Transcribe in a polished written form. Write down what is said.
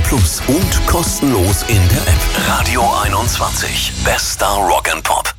Plus und kostenlos in der App. Radio 21. Bester Rock and Pop.